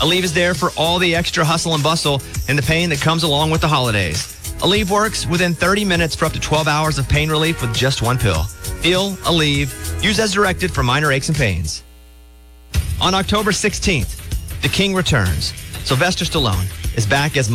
Aleve is there for all the extra hustle and bustle and the pain that comes along with the holidays. Aleve works within 30 minutes for up to 12 hours of pain relief with just one pill. Feel Aleve. Use as directed for minor aches and pains. On October 16th, The King returns. Sylvester Stallone is back as